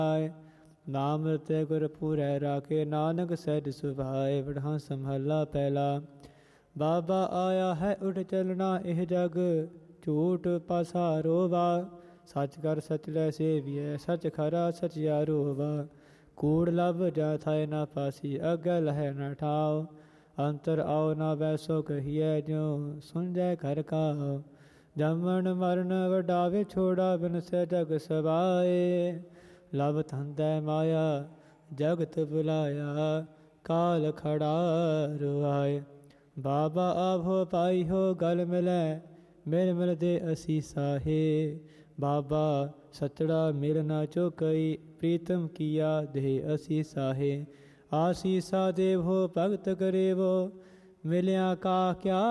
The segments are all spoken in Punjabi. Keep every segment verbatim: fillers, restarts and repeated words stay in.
ਨਾਮ ਰਤੇ ਗੁਰ ਪੂਰੈ ਰਾਖੇ, ਨਾਨਕ ਸਹਿਜ ਸੁਭਾਏ। ਵਡਹੰਸ ਮਹੱਲਾ ਪਹਿਲਾ। ਬਾਬਾ ਆਇਆ ਹੈ ਉਠ ਚੱਲਣਾ, ਇਹ ਜਗ ਝੂਠ ਪਾਸਾਰੋ ਵਾ। ਸੱਚ ਕਰ ਸਚ ਲੈ ਸੇਵੀਐ, ਸਚ ਖਰਾ ਸਚਿਆਰੋ ਵਾ। ਕੂੜ ਲਭ ਜਾ ਥਾਇ ਨਾ ਪਾਸੀ, ਅੱਗੇ ਲਹੈ ਨਾ ਠਾਓ। ਅੰਤਰ ਆਓ ਨਾ ਵੈਸੋ ਕਹੀਐ, ਜਿਉ ਸੁਣਜੈ ਘਰ ਕਾਓ। ਜੰਮਣ ਮਰਨ ਵੱਡਾ ਵਿਛੋੜਾ, ਬਿਨਸੈ ਜਗ ਸਵਾਏ। ਲਭ ਧੰਦੈ ਮਾਇਆ ਜਗਤ ਬੁਲਾਇਆ, ਕਾਲ ਖੜਾ ਰੁਆਏ। ਬਾਬਾ ਆਭੋ ਪਾਈਹੋ ਗਲ ਮਿਲੈ, ਮਿਲ ਮਿਲ ਦੇ ਅਸੀਸਾ ਹੈ। ਬਾਬਾ ਸਚੜਾ ਮਿਲ ਨਾ ਚੁਕਈ, ਪ੍ਰੀਤਮ ਕੀਆ ਦੇ ਅਸੀਸਾ ਹੈ। ਆਸੀਸਾ ਦੇਵੋ ਭਗਤ ਕਰੇਵੋ, ਮਿਲਿਆ ਕਾ ਕਿਆ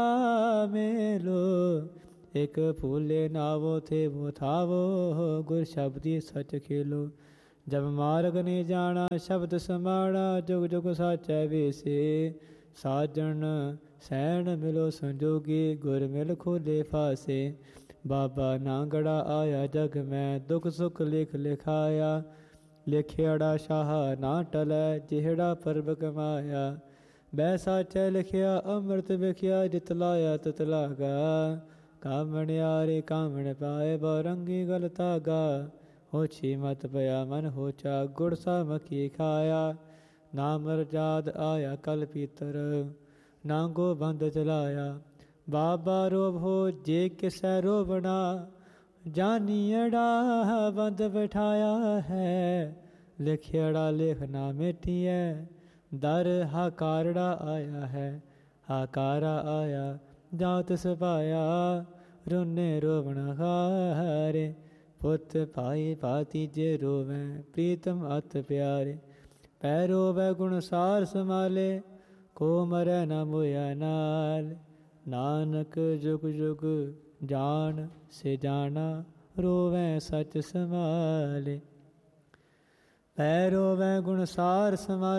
ਮੇਲੋ। ਇਕ ਫੂਲੇ ਨਾਵੋ ਥੇਵੋ ਥਾਵੋ, ਗੁਰ ਸ਼ਬਦੀ ਸਚ ਖੇਲੋ। ਜਬ ਮਾਰਗ ਨੇ ਜਾਣਾ ਸ਼ਬਦ ਸਮਾਣਾ, ਜੁਗ ਜੁਗ ਸਾਚੈ ਵੇਸੇ। ਸਾਜਣ ਸੈਣ ਮਿਲੋ ਸੰਜੋਗੀ, ਗੁਰ ਮਿਲ ਖੋਲੇ ਫਾਸੇ। ਬਾਬਾ ਨਾਂਗੜਾ ਆਇਆ ਜਗ ਮੈਂ, ਦੁਖ ਸੁਖ ਲਿਖ ਲਿਖਾਇਆ। ਲਿਖਿਆੜਾ ਸ਼ਾਹ ਨਾ ਟਲੈ, ਜਿਹੜਾ ਪਰਬ ਕਮਾਇਆ। ਬੈ ਸਾਚੈ ਲਿਖਿਆ ਅੰਮ੍ਰਿਤ ਵਿਖਿਆ, ਜਿਤ ਲਾਇਆ ਤਿਤ ਲਾਗਾ। ਕਾਮਣਿਆਰੇ ਕਾਮਣ ਪਾਏ, ਬਰੰਗੀ ਗਲ ਧਾਗਾ। ਹੋਛੀ ਮਤ ਪਿਆ ਮਨ ਹੋਚਾ, ਗੁੜ ਸਾਮਕੀ ਖਾਇਆ। ਨਾਮ ਰਜਾਦ ਆਇਆ ਕਲ ਪੀਤਰ, ਨਾਂਗੋ ਬੰਦ ਚਲਾਇਆ। ਬਾਬਾ ਰੋਭੋ ਜੇ ਕਿਸੈ ਰੋਵਣਾ, ਜਾਨੀਅੜਾ ਬੰਦ ਬਿਠਾਇਆ ਹੈ। ਲਿਖਿਆੜਾ ਲਿਖ ਨਾ ਮਿਟੀਐ, ਦਰ ਹਾਕਾਰੜਾ ਆਇਆ ਹੈ। ਹਾਕਾਰਾ ਆਇਆ ਜਾਂ ਤਿਸ ਪਾਇਆ, ਰੁਨੇ ਰੋਵਣ ਹਾਰੇ। ਪੁੱਤ ਭਾਈ ਭਾਤੀਜੇ ਰੋਵੈ, ਪ੍ਰੀਤਮ ਅਤ ਪਿਆਰੇ। ਪੈ ਰੋਵੈ ਗੁਣ ਸਾਰ ਸਮਾਲੇ, ਕੋ ਮਰੈ ਨਾ ਮੋਇਆ ਨਾਲ। ਨਾਨਕ ਜੁਗ ਜੁਗ ਜਾਣ ਸੇ ਜਾਣਾ, ਰੋਵੈ ਸਚ ਸਮਾਲੇ। ਪੈ ਰੋਵੈ ਗੁਣ ਸਾਰ ਸਮਾਲੇ,